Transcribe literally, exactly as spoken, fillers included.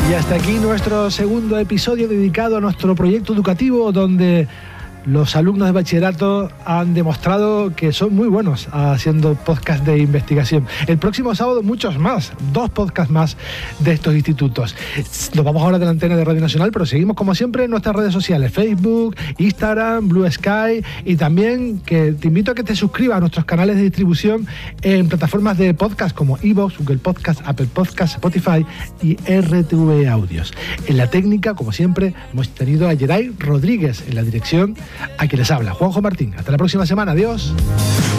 Y hasta aquí nuestro segundo episodio dedicado a nuestro proyecto educativo, donde los alumnos de bachillerato han demostrado que son muy buenos haciendo podcast de investigación. El próximo sábado muchos más, dos podcasts más de estos institutos. Nos vamos ahora de la antena de Radio Nacional, pero seguimos como siempre en nuestras redes sociales, Facebook, Instagram, Blue Sky, y también que te invito a que te suscribas a nuestros canales de distribución en plataformas de podcast como iVoox, Google Podcast, Apple Podcast, Spotify y R T V Audios. En la técnica, como siempre, hemos tenido a Geray Rodríguez en la dirección. A quien les habla, Juanjo Martín. Hasta la próxima semana. Adiós.